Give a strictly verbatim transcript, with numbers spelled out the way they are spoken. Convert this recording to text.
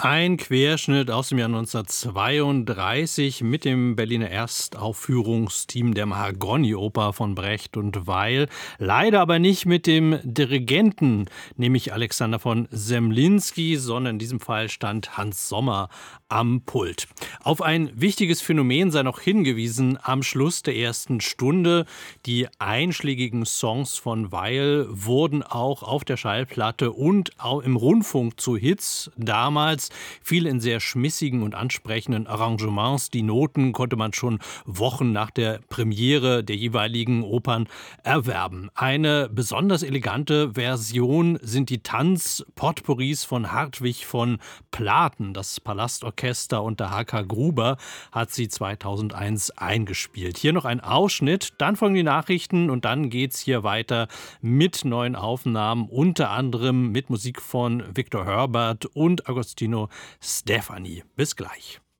Ein Querschnitt aus dem Jahr neunzehnhundertzweiunddreißig mit dem Berliner Erstaufführungsteam der Mahagoni-Oper von Brecht und Weil. Leider aber nicht mit dem Dirigenten, nämlich Alexander von Semlinsky, sondern in diesem Fall stand Hans Sommer am Pult. Auf ein wichtiges Phänomen sei noch hingewiesen am Schluss der ersten Stunde. Die einschlägigen Songs von Weil wurden auch auf der Schallplatte und auch im Rundfunk zu Hits damals, viel in sehr schmissigen und ansprechenden Arrangements. Die Noten konnte man schon Wochen nach der Premiere der jeweiligen Opern erwerben. Eine besonders elegante Version sind die Tanzpotpourris von Hartwig von Platen. Das Palastorchester unter H K Gruber hat sie zweitausendeins eingespielt. Hier noch ein Ausschnitt, dann folgen die Nachrichten und dann geht's hier weiter mit neuen Aufnahmen, unter anderem mit Musik von Victor Herbert und Agostino Stefani. Bis gleich.